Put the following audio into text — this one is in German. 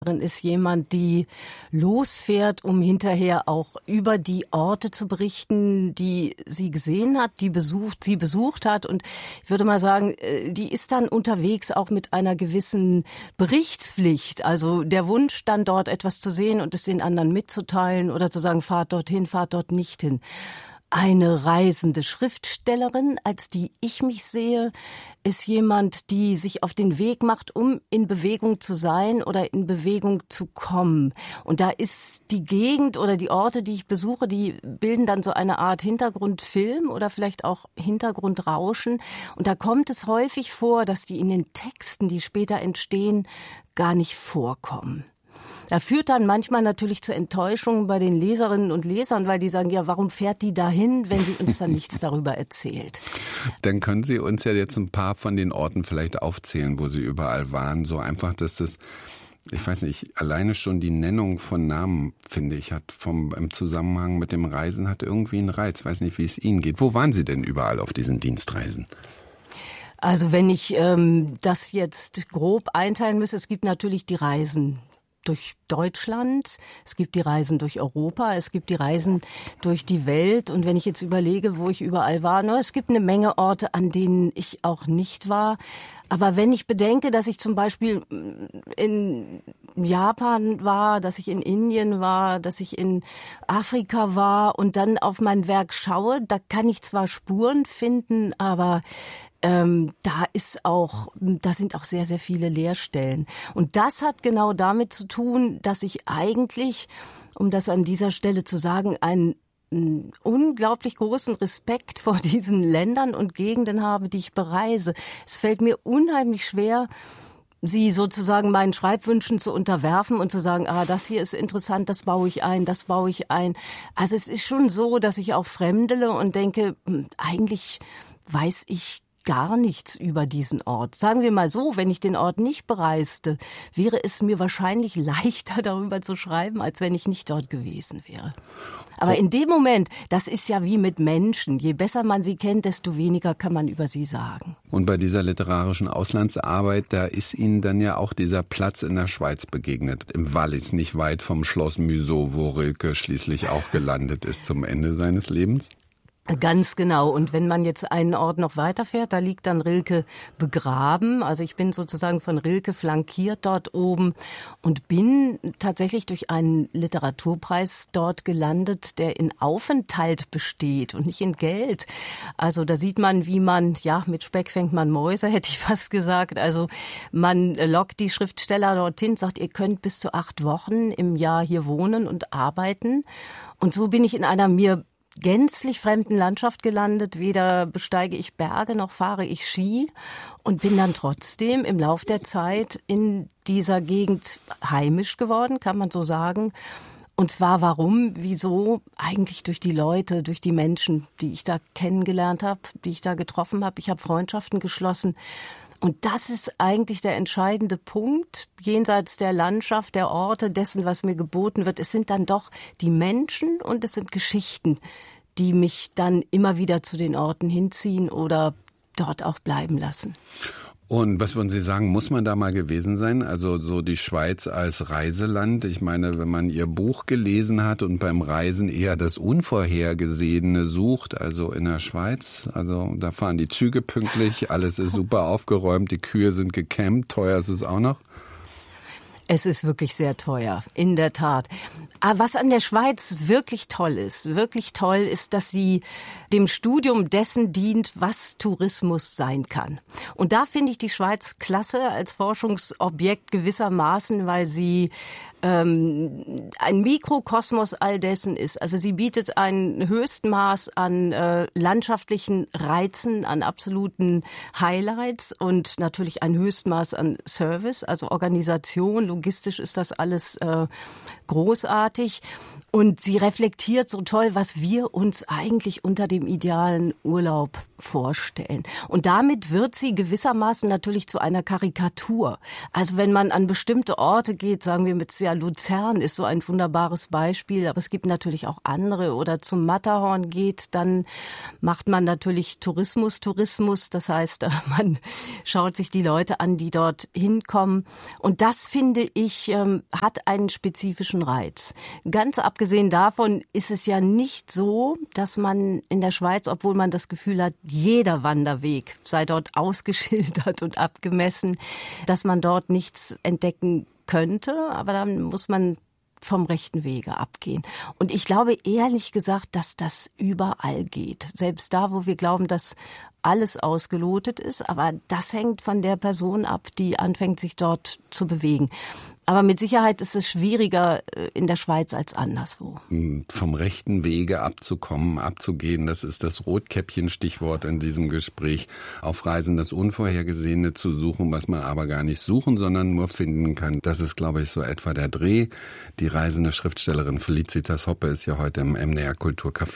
Ist jemand, die losfährt, um hinterher auch über die Orte zu berichten, die sie gesehen hat, sie besucht hat. Und ich würde mal sagen, die ist dann unterwegs auch mit einer gewissen Berichtspflicht. Also der Wunsch, dann dort etwas zu sehen und es den anderen mitzuteilen oder zu sagen, fahrt dorthin, fahrt dort nicht hin. Eine reisende Schriftstellerin, als die ich mich sehe, ist jemand, die sich auf den Weg macht, um in Bewegung zu sein oder in Bewegung zu kommen. Und da ist die Gegend oder die Orte, die ich besuche, die bilden dann so eine Art Hintergrundfilm oder vielleicht auch Hintergrundrauschen. Und da kommt es häufig vor, dass die in den Texten, die später entstehen, gar nicht vorkommen. Da führt dann manchmal natürlich zu Enttäuschungen bei den Leserinnen und Lesern, weil die sagen, ja, warum fährt die dahin, wenn sie uns dann nichts darüber erzählt? Dann können Sie uns ja jetzt ein paar von den Orten vielleicht aufzählen, wo Sie überall waren. So einfach, dass das, ich weiß nicht, alleine schon die Nennung von Namen, finde ich, hat im Zusammenhang mit dem Reisen hat irgendwie einen Reiz. Ich weiß nicht, wie es Ihnen geht. Wo waren Sie denn überall auf diesen Dienstreisen? Also wenn ich das jetzt grob einteilen müsste, es gibt natürlich die Reisen durch Deutschland, es gibt die Reisen durch Europa, es gibt die Reisen durch die Welt. Und wenn ich jetzt überlege, wo ich überall war, es gibt eine Menge Orte, an denen ich auch nicht war. Aber wenn ich bedenke, dass ich zum Beispiel in Japan war, dass ich in Indien war, dass ich in Afrika war und dann auf mein Werk schaue, da kann ich zwar Spuren finden, aber da sind auch sehr, sehr viele Leerstellen. Und das hat genau damit zu tun, dass ich eigentlich, um das an dieser Stelle zu sagen, einen unglaublich großen Respekt vor diesen Ländern und Gegenden habe, die ich bereise. Es fällt mir unheimlich schwer, sie sozusagen meinen Schreibwünschen zu unterwerfen und zu sagen, das hier ist interessant, das baue ich ein, das baue ich ein. Also es ist schon so, dass ich auch fremdele und denke, eigentlich weiß ich gar nichts über diesen Ort. Sagen wir mal so, wenn ich den Ort nicht bereiste, wäre es mir wahrscheinlich leichter, darüber zu schreiben, als wenn ich nicht dort gewesen wäre. Aber in dem Moment, das ist ja wie mit Menschen. Je besser man sie kennt, desto weniger kann man über sie sagen. Und bei dieser literarischen Auslandsarbeit, da ist Ihnen dann ja auch dieser Platz in der Schweiz begegnet. Im Wallis, nicht weit vom Schloss Museau, wo Rilke schließlich auch gelandet ist zum Ende seines Lebens. Ganz genau. Und wenn man jetzt einen Ort noch weiterfährt, da liegt dann Rilke begraben. Also ich bin sozusagen von Rilke flankiert dort oben und bin tatsächlich durch einen Literaturpreis dort gelandet, der in Aufenthalt besteht und nicht in Geld. Also da sieht man, wie man, mit Speck fängt man Mäuse, hätte ich fast gesagt. Also man lockt die Schriftsteller dorthin, sagt, ihr könnt bis zu 8 Wochen im Jahr hier wohnen und arbeiten. Und so bin ich in einer mir gänzlich fremden Landschaft gelandet. Weder besteige ich Berge noch fahre ich Ski und bin dann trotzdem im Lauf der Zeit in dieser Gegend heimisch geworden, kann man so sagen. Und zwar warum, wieso? Eigentlich durch die Leute, durch die Menschen, die ich da kennengelernt habe, die ich da getroffen habe. Ich habe Freundschaften geschlossen. Und das ist eigentlich der entscheidende Punkt, jenseits der Landschaft, der Orte, dessen, was mir geboten wird. Es sind dann doch die Menschen und es sind Geschichten, die mich dann immer wieder zu den Orten hinziehen oder dort auch bleiben lassen. Und was würden Sie sagen, muss man da mal gewesen sein? Also so die Schweiz als Reiseland. Ich meine, wenn man Ihr Buch gelesen hat und beim Reisen eher das Unvorhergesehene sucht, also in der Schweiz, also da fahren die Züge pünktlich, alles ist super aufgeräumt, die Kühe sind gekämmt, teuer ist es auch noch. Es ist wirklich sehr teuer, in der Tat. Aber was an der Schweiz wirklich toll ist, dass sie dem Studium dessen dient, was Tourismus sein kann. Und da finde ich die Schweiz klasse als Forschungsobjekt gewissermaßen, weil sie ein Mikrokosmos all dessen ist. Also sie bietet ein Höchstmaß an landschaftlichen Reizen, an absoluten Highlights und natürlich ein Höchstmaß an Service, also Organisation. Logistisch ist das alles großartig. Und sie reflektiert so toll, was wir uns eigentlich unter dem idealen Urlaub vorstellen. Und damit wird sie gewissermaßen natürlich zu einer Karikatur. Also wenn man an bestimmte Orte geht, sagen wir mit ja, Luzern ist so ein wunderbares Beispiel, aber es gibt natürlich auch andere. Oder zum Matterhorn geht, dann macht man natürlich Tourismus. Das heißt, man schaut sich die Leute an, die dort hinkommen. Und das, finde ich, hat einen spezifischen Reiz. Ganz abgesehen davon ist es ja nicht so, dass man in der Schweiz, obwohl man das Gefühl hat, jeder Wanderweg sei dort ausgeschildert und abgemessen, dass man dort nichts entdecken könnte, aber dann muss man vom rechten Wege abgehen. Und ich glaube ehrlich gesagt, dass das überall geht. Selbst da, wo wir glauben, dass alles ausgelotet ist, aber das hängt von der Person ab, die anfängt, sich dort zu bewegen. Aber mit Sicherheit ist es schwieriger in der Schweiz als anderswo. Vom rechten Wege abzukommen, abzugehen, das ist das Rotkäppchen-Stichwort in diesem Gespräch. Auf Reisen das Unvorhergesehene zu suchen, was man aber gar nicht suchen, sondern nur finden kann. Das ist, glaube ich, so etwa der Dreh. Die reisende Schriftstellerin Felicitas Hoppe ist ja heute im MDR Kulturcafé